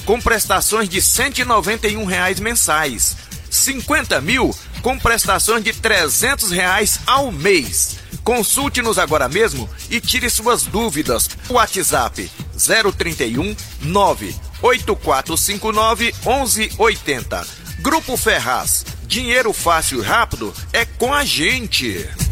com prestações de R$ 191 mensais. 50 mil com prestações de R$ 300 ao mês. Consulte-nos agora mesmo e tire suas dúvidas. WhatsApp 031 98459 1180. Grupo Ferraz. Dinheiro fácil e rápido é com a gente.